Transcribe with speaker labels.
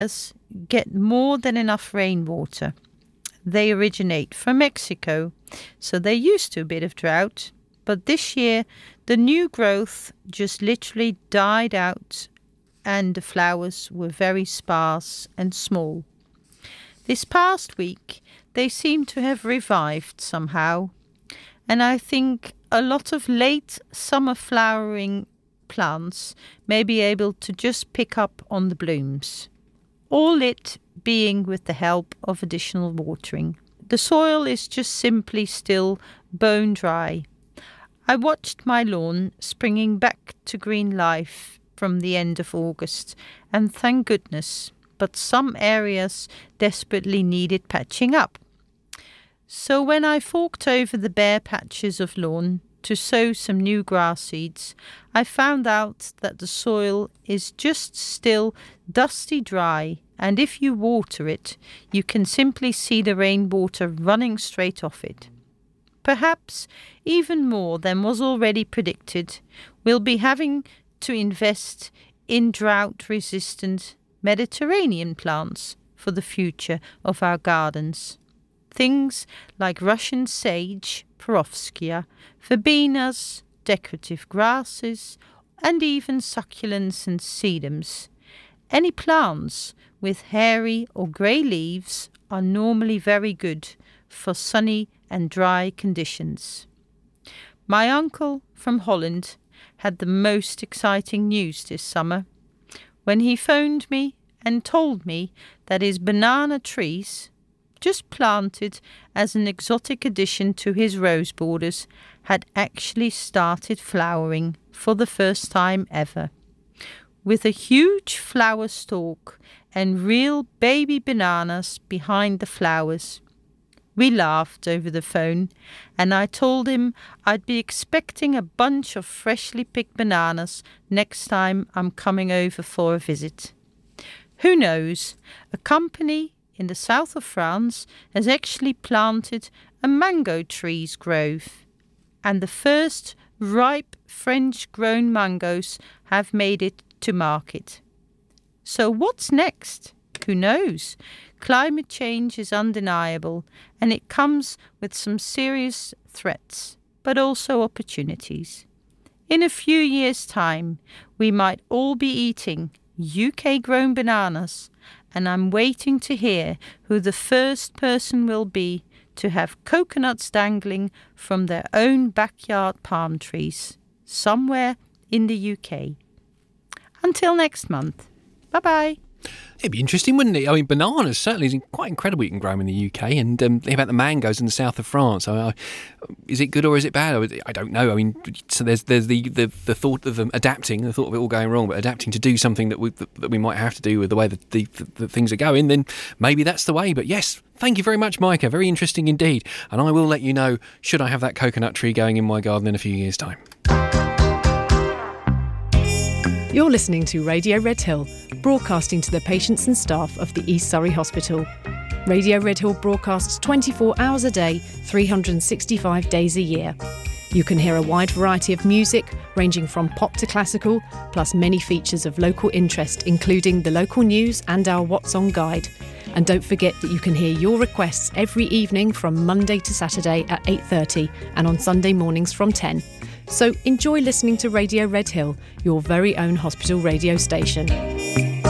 Speaker 1: get more than enough rainwater. They originate from Mexico, so they're used to a bit of drought. But this year, the new growth just literally died out and the flowers were very sparse and small. This past week, they seem to have revived somehow, and I think a lot of late summer flowering plants may be able to just pick up on the blooms. All it being with the help of additional watering. The soil is just simply still bone dry. I watched my lawn springing back to green life from the end of August, and thank goodness, but some areas desperately needed patching up. So when I forked over the bare patches of lawn to sow some new grass seeds, I found out that the soil is just still dusty dry, and if you water it, you can simply see the rainwater running straight off it. Perhaps even more than was already predicted, we'll be having to invest in drought-resistant Mediterranean plants for the future of our gardens. Things like Russian sage, Perovskia, verbenas, decorative grasses, and even succulents and sedums. Any plants with hairy or grey leaves are normally very good for sunny and dry conditions. My uncle from Holland had the most exciting news this summer when he phoned me and told me that his banana trees, just planted as an exotic addition to his rose borders, had actually started flowering for the first time ever, with a huge flower stalk and real baby bananas behind the flowers. We laughed over the phone, and I told him I'd be expecting a bunch of freshly picked bananas next time I'm coming over for a visit. Who knows, a company in the south of France has actually planted a mango trees grove, and the first ripe French-grown mangoes have made it to market. So what's next? Who knows? Climate change is undeniable, and it comes with some serious threats, but also opportunities. In a few years' time, we might all be eating UK-grown bananas, and I'm waiting to hear who the first person will be to have coconuts dangling from their own backyard palm trees, somewhere in the UK. Until next month. Bye-bye.
Speaker 2: It'd be interesting, wouldn't it? I mean, bananas certainly is quite incredible. You can grow them in the UK, and think about the mangoes in the south of France. Is it good or is it bad? I don't know. I mean, so there's the thought of them adapting, the thought of it all going wrong, but adapting to do something that we might have to do with the way that the things are going. Then maybe that's the way. But yes, thank you very much, Micah. Very interesting indeed. And I will let you know should I have that coconut tree going in my garden in a few years' time.
Speaker 3: You're listening to Radio Red Hill, broadcasting to the patients and staff of the East Surrey Hospital. Radio Red Hill broadcasts 24 hours a day, 365 days a year. You can hear a wide variety of music, ranging from pop to classical, plus many features of local interest, including the local news and our What's On guide. And don't forget that you can hear your requests every evening from Monday to Saturday at 8:30 and on Sunday mornings from 10. So enjoy listening to Radio Red Hill, your very own hospital radio station.